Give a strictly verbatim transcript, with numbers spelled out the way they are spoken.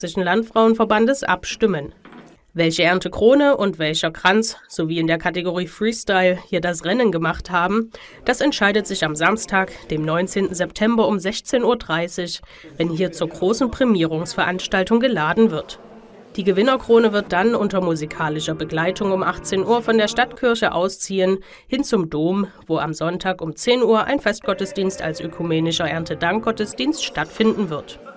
Sächsischen Landfrauenverbandes abstimmen. Welche Erntekrone und welcher Kranz sowie in der Kategorie Freestyle hier das Rennen gemacht haben, das entscheidet sich am Samstag, dem neunzehnten September um sechzehn Uhr dreißig, wenn hier zur großen Prämierungsveranstaltung geladen wird. Die Gewinnerkrone wird dann unter musikalischer Begleitung um achtzehn Uhr von der Stadtkirche ausziehen, hin zum Dom, wo am Sonntag um zehn Uhr ein Festgottesdienst als ökumenischer Erntedankgottesdienst stattfinden wird.